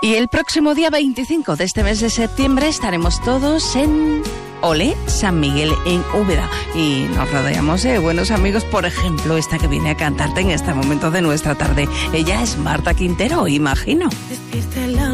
Y el próximo día 25 de este mes de septiembre estaremos todos en Olé San Miguel en Úbeda. Y nos rodeamos de buenos amigos, por ejemplo, esta que viene a cantarte en este momento de nuestra tarde. Ella es Marta Quintero, imagino.